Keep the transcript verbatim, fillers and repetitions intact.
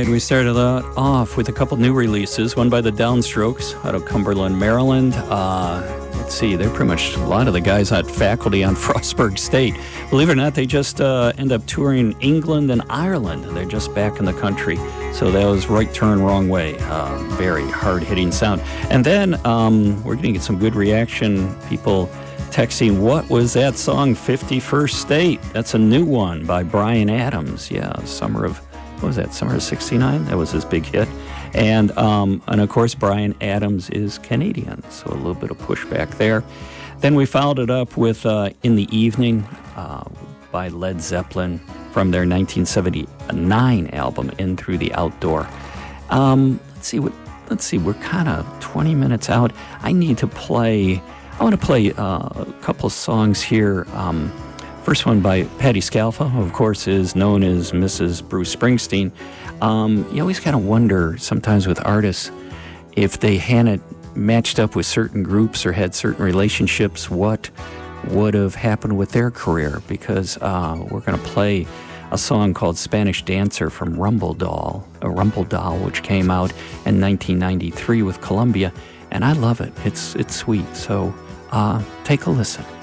right, we started out off with a couple new releases, one by the Downstrokes out of Cumberland, Maryland. Uh, let's see, they're pretty much a lot of the guys at faculty on Frostburg State. Believe it or not, they just uh, end up touring England and Ireland. They're just back in the country. So that was Right Turn, Wrong Way. Uh, very hard-hitting sound. And then um, we're going to get some good reaction. People texting, what was that song, fifty-first State? That's a new one by Bryan Adams. Yeah, summer of... What was that, summer of sixty-nine? That was his big hit. And, um, and of course, Bryan Adams is Canadian, so a little bit of pushback there. Then we followed it up with uh, In the Evening uh, by Led Zeppelin from their nineteen seventy-nine album, In Through the Outdoor. Um, let's see, what. Let's see, we're kind of twenty minutes out. I need to play, I want to play uh, a couple of songs here. Um, First one by Patti Scialfa, who of course is known as Missus Bruce Springsteen. Um, you always kind of wonder sometimes with artists if they hadn't matched up with certain groups or had certain relationships, what would have happened with their career, because uh, we're going to play a song called Spanish Dancer from Rumble Doll, a Rumble Doll, which came out in nineteen ninety-three with Columbia, and I love it. It's, it's sweet, so uh, take a listen.